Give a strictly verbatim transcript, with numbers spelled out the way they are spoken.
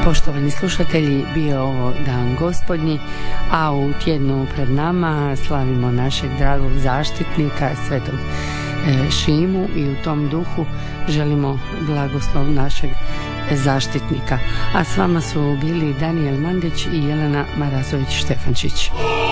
Poštovani slušatelji, bio ovo dan gospodnji, a u tjednu pred nama slavimo našeg dragog zaštitnika, svetog Šimu, i u tom duhu želimo blagoslov našeg zaštitnika. A s vama su bili Danijel Mandić i Jelena Marazović Štefančić.